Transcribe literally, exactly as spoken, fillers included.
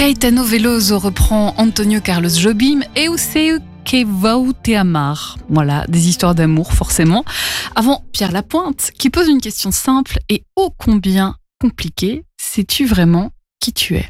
Caetano Veloso reprend Antonio Carlos Jobim et Eu sei que vou te amar. Voilà, des histoires d'amour forcément. Avant, Pierre Lapointe qui pose une question simple et ô combien compliquée. Sais-tu vraiment qui tu es ?